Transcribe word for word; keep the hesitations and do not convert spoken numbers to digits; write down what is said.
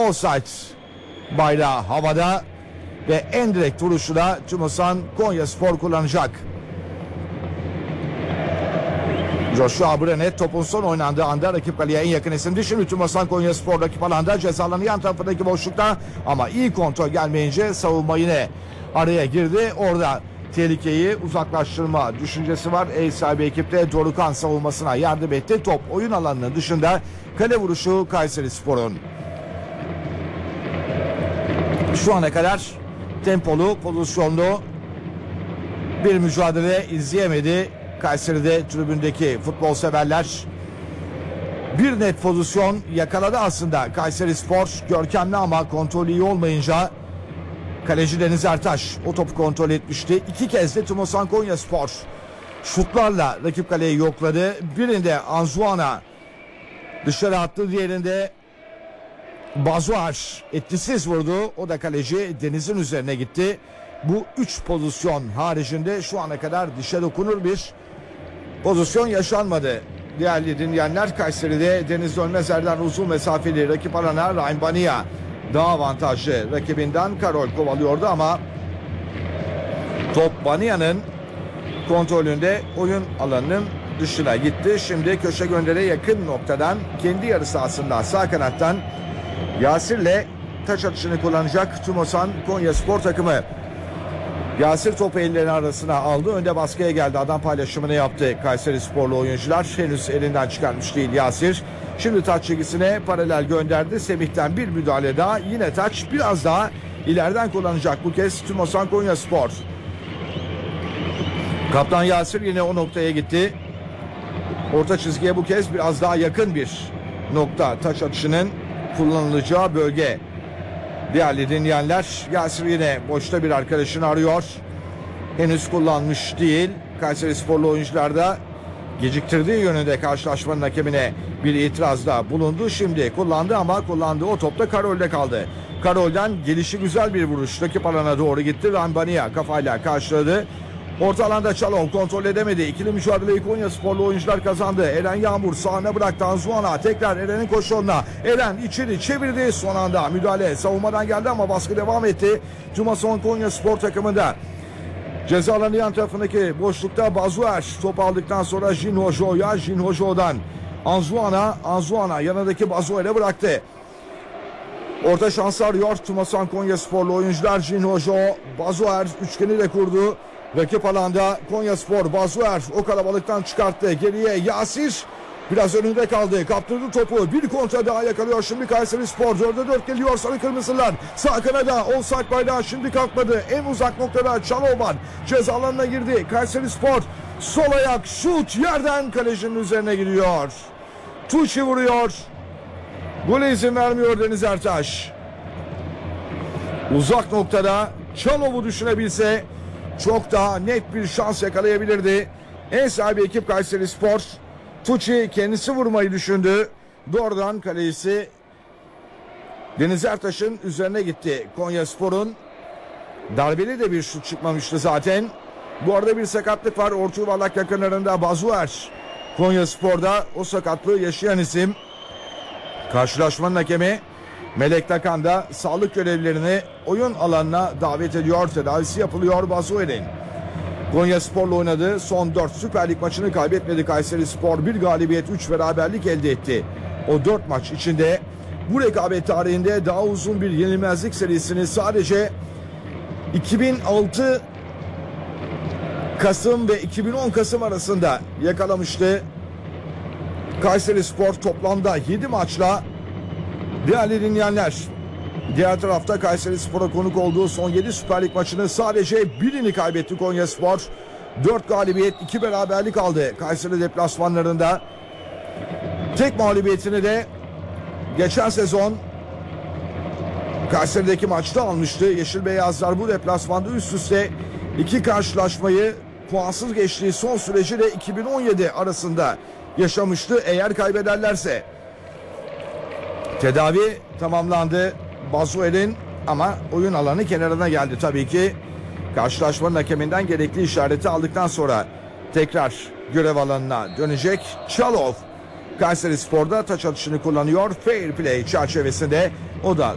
offside bayrağı havada ve en direkt vuruşu da Tümosan Konyaspor kullanacak. Joshua Brenet topun son oynandığı anda rakip kaleye en yakın isimdi. Şimdi Tümosan Konyaspor rakip alanda, cezalarının yan tarafındaki boşlukta, ama iyi kontrol gelmeyince savunma yine araya girdi. Orada tehlikeyi uzaklaştırma düşüncesi var. Ev sahibi ekipte Dorukan savunmasına yardım etti. Top oyun alanının dışında, kale vuruşu Kayserispor'un. Şu ana kadar tempolu, pozisyonlu bir mücadele izleyemedi Kayseri'de tribündeki futbol severler. Bir net pozisyon yakaladı aslında Kayserispor. Görkemli ama kontrolü iyi olmayınca kaleci Deniz Ertaş o topu kontrol etmişti. İki kez de Tümosan Konyaspor şutlarla rakip kaleyi yokladı. Birinde Anzuana dışarı attı, diğerinde Bazuar etkisiz vurdu. O da kaleci Deniz'in üzerine gitti. Bu üç pozisyon haricinde şu ana kadar dişe dokunur bir pozisyon yaşanmadı. Değerli dinleyenler, Kayseri'de Deniz Dönmezer'den uzun mesafeli rakip alana Ryan Bania daha avantajlı rakibinden Karol kovalıyordu ama top Bania'nın kontrolünde oyun alanının dışına gitti. Şimdi köşe göndere yakın noktadan kendi yarı sahasından sağ kanattan Yasir'le taç atışını kullanacak Tümosan Konyaspor takımı. Yasir topu ellerinin arasına aldı. Önde baskıya geldi. Adam paylaşımını yaptı Kayserisporlu oyuncular. Henüz elinden çıkarmış değil Yasir. Şimdi taç çizgisine paralel gönderdi. Semih'ten bir müdahale daha. Yine taç biraz daha ileriden kullanacak bu kez Tümosan Konyaspor. Kaptan Yasir yine o noktaya gitti. Orta çizgiye bu kez biraz daha yakın bir nokta taç atışının kullanılacağı bölge. Değerli dinleyenler, Yasir yine boşta bir arkadaşını arıyor. Henüz kullanmış değil. Kayserisporlu oyuncular da geciktirdiği yönünde karşılaşmanın hakemine bir itirazda bulundu. Şimdi kullandı ama kullandığı o topta Karol'de kaldı. Karol'den gelişi güzel bir vuruş. Rakip alana doğru gitti. Rambania kafayla karşıladı. Orta alanda Çalon kontrol edemedi. İkili mücadeleyi Konyasporlu oyuncular kazandı. Eren Yağmur sağına bıraktı Anzuana. Tekrar Eren'in koşuğuna. Eren içeri çevirdi. Son anda müdahale savunmadan geldi ama baskı devam etti. Tümosan Konyaspor takımında. Ceza alanı yan tarafındaki boşlukta Bazuer top aldıktan sonra Jinhojo'ya, Jinhojo'dan Anzuana, Anzuana yanındaki Bazuer'e bıraktı. Orta şansı arıyor Tümosan Konyasporlu oyuncular. Jinhojo, Bazuer üçgeni de kurdu. Rakip alanda Konyaspor, Bazuer o kalabalıktan çıkarttı. Geriye Yasir biraz önünde kaldı. Kaptırdı topu. Bir kontra daha yakalıyor şimdi Kayserispor. dörde dört geliyor sarı kırmızılar. Sağ kanada offside bayrağı şimdi kalkmadı. En uzak noktada Çalov var. Ceza alanına girdi. Kayserispor sol ayak şut yerden kalecinin üzerine gidiyor. Tuğçi vuruyor. Gole izin vermiyor Deniz Ertaş. Uzak noktada Çalov'u düşünebilse çok daha net bir şans yakalayabilirdi. En sahibi ekip Kayserispor. Tuğçi kendisi vurmayı düşündü. Doğrudan kalecisi Deniz Ertaş'ın üzerine gitti. Konyaspor'un darbeli de bir şut çıkmamıştı zaten. Bu arada bir sakatlık var. Orta yuvarlak yakınlarında Bazuer. Konyaspor'da o sakatlığı yaşayan isim. Karşılaşmanın hakemi Melek Takan da sağlık görevlilerini oyun alanına davet ediyor. Tedavisi yapılıyor Bazuer'in. Konyaspor'la oynadığı son dört Süper Lig maçını kaybetmedi Kayserispor. Bir galibiyet, üç beraberlik elde etti. O dört maç içinde bu rekabet tarihinde daha uzun bir yenilmezlik serisini sadece iki bin altı Kasım ve iki bin on Kasım arasında yakalamıştı. Kayserispor toplamda yedi maçla. Değerli dinleyenler, diğer tarafta Kayserispor'a konuk olduğu son yedi Süper Lig maçını sadece birini kaybetti Konyaspor. dört galibiyet, iki beraberlik aldı Kayseri deplasmanlarında. Tek mağlubiyetini de geçen sezon Kayseri'deki maçta almıştı. Yeşil Beyazlar bu deplasmanda üst üste iki karşılaşmayı puansız geçtiği son süreci de iki bin on yedi arasında yaşamıştı. Eğer kaybederlerse tedavi tamamlandı Bazuer'in ama oyun alanı kenarına geldi tabii ki. Karşılaşmanın hakeminden gerekli işareti aldıktan sonra tekrar görev alanına dönecek. Çalov Kayserispor'da taç atışını kullanıyor. Fair play çerçevesinde o da